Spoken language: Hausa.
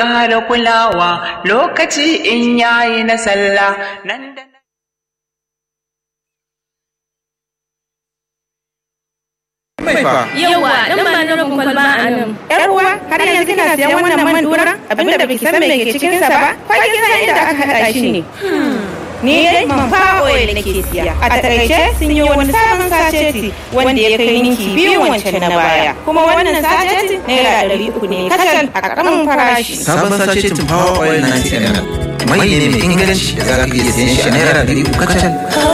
ƙara kulawa lokaci in yayi na sallah nan da Yawa, dan ba na rabin kwalba a nan. Yar uwa, har yanzu kina siyan wannan man dura? Abinda baki san me ke cikin sa ba? Ko kin san inda aka hada shi ne? Ni dai man fa oil nake siya. A takaice sun yi wani sabon sacheti wanda ya kai ninki biyu wancan na baya. Kuma wannan sacheti naira 300 ne kacal a karamin farashi. Sabon sachetin Power Oil 90 ml mai ne mai inganci da za ka iya siyan shi a naira 300 kacal.